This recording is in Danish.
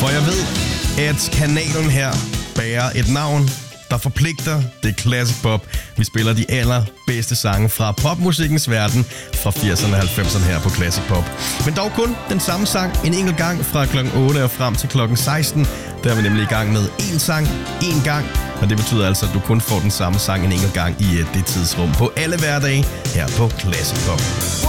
For jeg ved, at kanalen her bærer et navn, der forpligter. Det er Classic Pop. Vi spiller de allerbedste sange fra popmusikkens verden fra 80'erne og 90'erne her på Classic Pop. Men dog kun den samme sang en enkelt gang fra klokken 8 og frem til klokken 16. Der er vi nemlig i gang med én sang, én gang. Og det betyder altså, at du kun får den samme sang en enkelt gang i det tidsrum på alle hverdage her på Classic Pop.